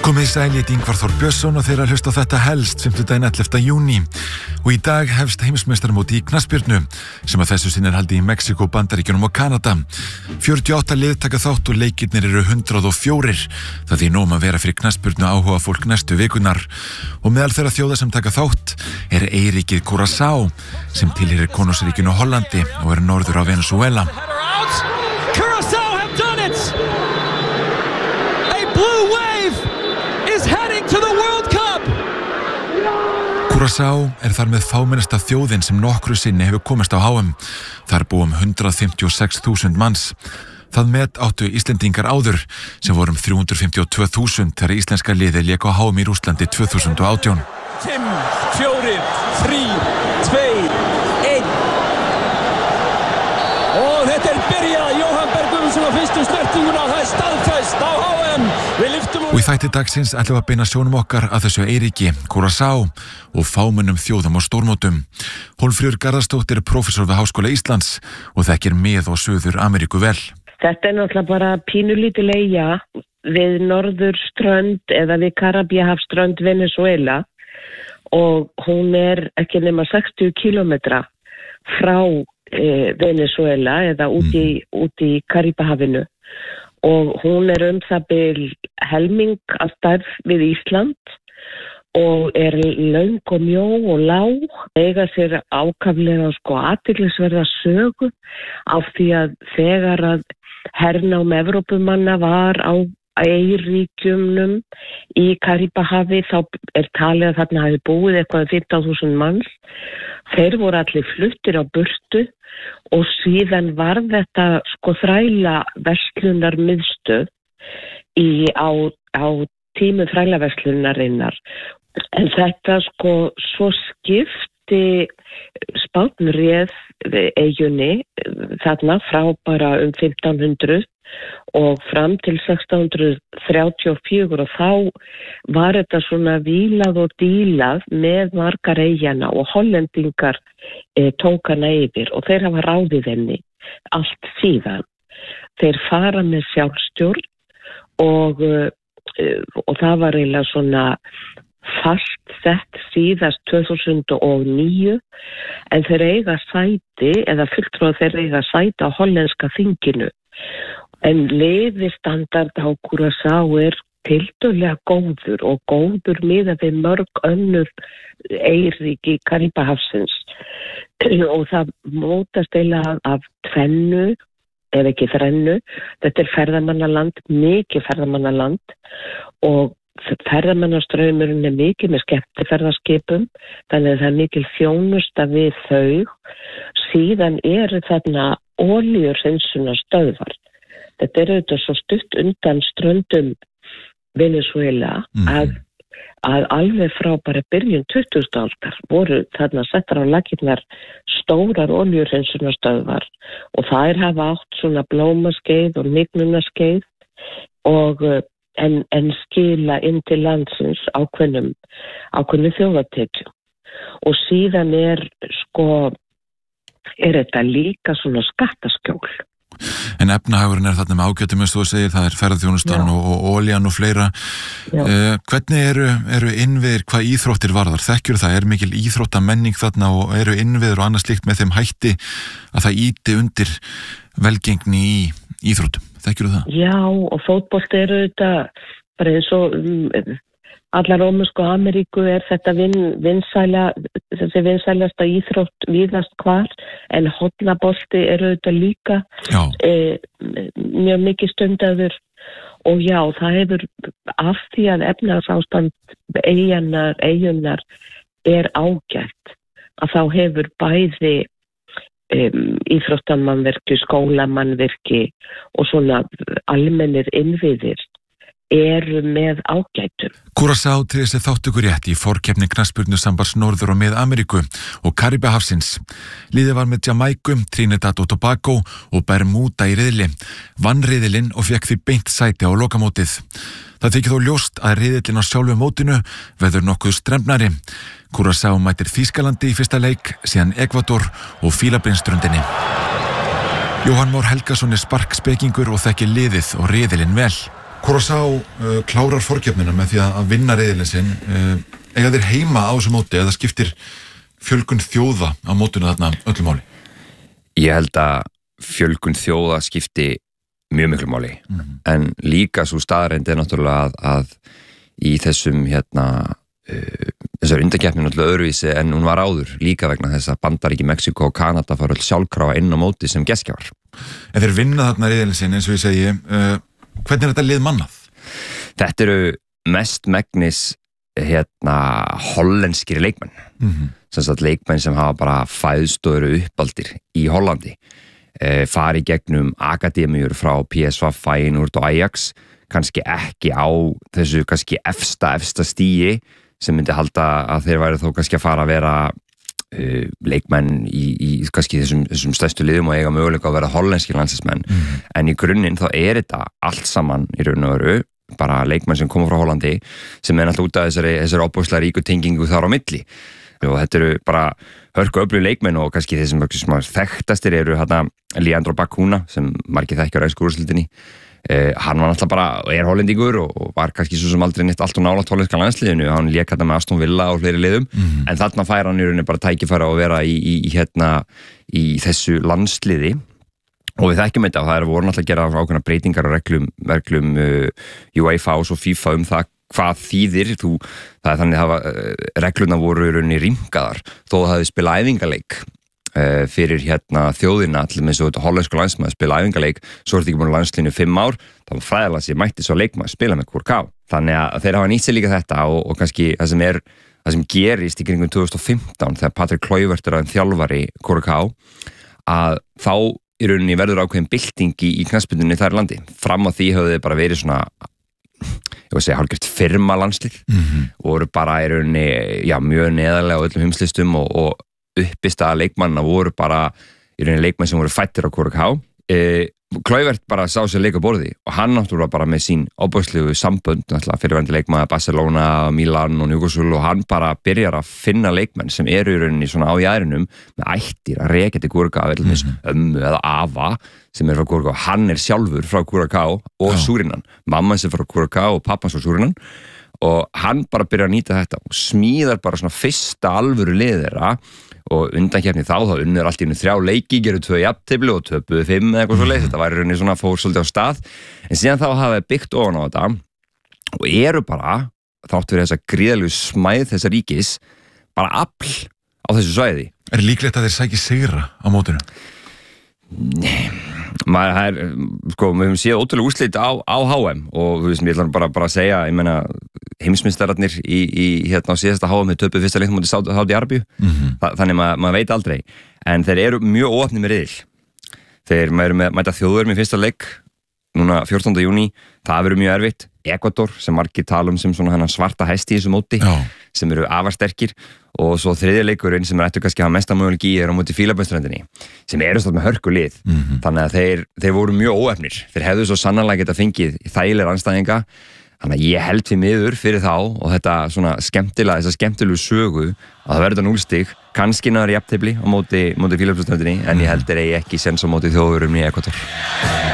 Komið sæl, ég Ingvar Þór Björnsson og þeir að hlusta á þetta helst 5. 11. júní og í dag hefst heimsmeistaramótið í knattspyrnu sem að þessu sinni er haldið í Mexíkó, Bandaríkjunum og Kanada. 48 lið taka þátt og leikirnir eru 104. Það er nóg að vera fyrir knattspyrnu áhuga fólk næstu vikunar og meðal þeirra þjóða sem taka þátt er eyríkið Curaçao sem tilheyrir Konungsríkinu Hollandi og er norður á Venezuela. Curaçao have done it! A blue wave is heading to the World Cup! Curaçao er þar með fámennasta þjóðin sem nokkru sinni hefur komist á HM. Þar búum 156.000 manns. Það met áttu Íslendingar áður sem vorum 352.000 þegar íslenska liðið lék á HM í Rússlandi 2018. 5, 4, 3, 2, 1 og þetta er byrjað. Jóhann Berg Guðmundsson á fyrstu snertinguna. Það er staðfest á HM. Við lyftum Og í þætti dagsins ætlum við að beina sjónum okkar að þessu eyríki, Curaçao og fámennum þjóðum og stórmótum. Hólmfríður Garðarsdóttir er prófessor við Háskóla Íslands og þekkir Mið- og Suður-Ameríku vel. Þetta er náttúrulega bara pínulítil eyja við norðurströnd eða við Karíbahafsströnd Venezuela og hún er ekki nema 60 kilometra frá Venezuela eða út í Karíbahafinu og hún er það bil helming að stærð við Ísland og er löng og mjó og lág, eiga sér ákaflega athyglisverða sögu af því að þegar að hernám Evrópumanna var á eyríkjunum í Karíbahafi þá er talið að þarna hafi búið eitthvað 15.000 manns. Þeir voru allir fluttir á burtu og síðan var þetta þræla verslunar miðstöð á tímu þræla verslunarinnar. En þetta svo skipti Spánn eyjunni þarna frá bara 1500 og fram til 1634 og þá var þetta svona vílað og dílað með margar eyjana og hollendingar tók hana yfir og þeir hafa ráðið henni allt síðan. Þeir fara með sjálfstjórn og það var eiginlega svona fast sett síðast 2009 en þeir eiga sæti eða fulltrúar þeir eiga sæti á hollenska þinginu. En lifistandard á Curaçao er tiltölulega góður og góður miðað við mörg önnur eyríki Karíbahafsins og það mótast eiginlega af tvennu ef ekki þrennu. Þetta er ferðamannaland, mikið ferðamannaland og ferðamannastraumurinn er mikið með skemmtiferðaskipum þannig að það er mikil þjónusta við þau. Síðan eru þarna olíuhreinsunarstöðvar. Þetta er auðvitað svo stutt undan ströndum Venezuela að alveg frá bara byrjun 20. aldar voru þarna settar á laggirnar stórar olíuhreinsunarstöðvar og þær hafa átt svona blómaskeið og hnignunaskeið og en skila inn til landsins ákveðnum þjóðartekjum. Og síðan er þetta líka svona skattaskjól. En efnahagurinn er þarna með ágætum eins og þú segir, það er ferðarþjónustan og olían og fleira. Hvernig eru innviðir, hvað íþróttir varðar? Þekkjur það, er mikil íþróttamenning þarna og eru innviðir og annað slíkt með þeim hætti að það ýti undir velgengni í íþróttum? Þekkjur það? Já, og fótbolti eru þetta bara eins og allar Rómönsku Ameríku er þetta vinsælasta íþrótt víðast hvar, en hornabolti eru þetta líka mjög mikið stundaður og já, það hefur af því að efnahagsástand eyjunnar er ágætt að þá hefur bæði íþróttamannvirki, skólamannvirki og svona almennir innviðir eru með ágætum. Curaçao tryggði sér þátttöku rétt í forkeppni knattspyrnusambands Norður- og Mið-Ameríku og Karíbahafsins. Liðið var með Jamaiku, Trinidad og Tobago og Bermuda í riðli. Vann riðilinn og fékk því beint sæti á lokamótið. Það þykir þó ljóst að riðillinn á sjálfu mótinu verður nokkuð strembnari. Curaçao mætir Þýskalandi í fyrsta leik, síðan Ekvador og Fílabeinsströndinni. Jóhann Már Helgason er sparkspekingur og þekkir liðið og riðilinn vel. Curaçao klárar forkeppnina með því að vinna riðilinn sinn. Eiga þeir heima á þessu móti eða skiptir fjölgun þjóða á mótinu þarna öllu máli? Ég held að fjölgun þjóða skipti mjög miklu máli, en líka svo staðreind náttúrulega að í þessum þessar undankeppni náttúrulega öðruvísi en hún var áður, líka vegna þess að Bandaríki, Mexíkó og Kanada fara öll sjálfkrafa inn á móti sem gestgjafar. En þeir vinna þarna riðilinn sinn, eins og ég segi, hvernig þetta lið mannað? Þetta eru mest megnis hollenskir leikmenn, sem sagt leikmenn sem hafa bara fæðst og eru uppaldir í Hollandi, fari gegnum akademíur frá PSV, Feyenoord og Ajax, kannski ekki á þessu kannski efsta stigi sem myndi halda að þeir væri þó kannski að fara að vera leikmenn í kannski þessum stærstu liðum og eiga möguleika að vera hollenskir landsliðsmenn, en í grunninn þá þetta allt saman í raun og veru bara leikmenn sem koma frá Hollandi sem náttúrulega út af þessari opbóðslega ríku tengingu þar á milli, og þetta eru bara hörku öflugir leikmenn og kannski þeir sem þekktastir eru Leandro Bacuna sem margir þekkja á ræðsku úrslitinu. Hann var náttúrulega bara hollendingur og var kannski svo sem aldrei neitt allt og nálægt hollenska landsliðinu, hann lék með Aston Villa og fleiri liðum, en þarna fær hann í rauninni bara tækifæri að vera í þessu landsliði. Og við þekkjum þetta, það voru náttúrulega að gera ákveðnar breytingar á reglum UEFA og svo FIFA það hvað þýðir, það þannig að reglurna voru í rauninni rýmkaðar, þó það hefði spilað æfingaleik fyrir þjóðina, allir með svo hollensku landsmaður spila æfingaleik, svo þetta ekki búin á landslínu 5 ár, þá var fræðilega sér mætti svo leikmaður spila með Curaçao. Þannig að þeir hafa nýtt sér líka þetta og kannski það sem gerist í kringum 2015 þegar Patrik Kluivert að þjálfari Curaçao, að þá í rauninni verður ákveðin bylting í knattspyrnunni þar í landi. Fram á því höfðu þeir bara verið svona, ég voru að segja, hálfgjört firma landslið og voru bara í rauninni, mjög neðarlega á öllum heimslistum og uppistaða leikmanna voru bara í rauninni leikmenn sem voru fættir á Curaçao. Kluivert bara sá sér leik á borði og hann náttúrulega bara með sín ofboðslegu sambönd, náttúrulega fyrirverandi leikmaður Barcelona, Milan og Newcastle, og hann bara byrjar að finna leikmenn sem eru í rauninni svona á jæðrinum með ættir að rekja til Curaçao, ömmu eða afa sem frá Curaçao. Hann sjálfur frá Curaçao og Súrinan, mamman sem frá Curaçao og pappans frá Súrinan, og hann bara byrjar að nýta þetta og smíðar bara svona fyrsta alvöru lið þeirra. Og undankeppni þá unnur allt í 3 leiki, gerðu 2 jafntefli og töpuðu 5 eða eitthvað svoleiðis. Þetta var í rauninni svona fór svolítið á stað, en síðan þá hafa byggt ofan á þetta og eru bara, þrátt fyrir þessa gríðalegu smæð þessa ríkis, bara afl á þessu svæði. Líklegt að þeir sæki sigra á mótinu? Nei, við höfum séð ótrúlega úrslit á HM og ég ætla bara að segja, ég meina heimsmeistararnir í á síðasta HM töpuðu fyrsta leik móti Sádi-Arabíu, þannig maður veit aldrei, en þeir eru mjög óheppnir með riðil. Þeir mæta Þjóðverjum í fyrsta leik núna 14. júní, það verður mjög erfitt. Ekvador, sem margir tala sem svona svarta hesti í þessu móti, sem eru afar sterkir, og svo þriðja leikurinn sem ættu kannski að hafa mesta möguleiki á móti Fílabeinsströndinni, sem eru státt með hörku lið. Þannig að þeir voru mjög óheppnir. Þeir hefðu svo sannarlega geta fengið þægilega andstæðinga, þannig að ég held því miður fyrir þá og þetta svona þessa skemmtilegu sögu að það verður 0 stig, kannski náður jafntefli á móti Fílabeinsströndinni, en ég held þeir eigi ekki séns á móti Þjóðverjum í Ekvador.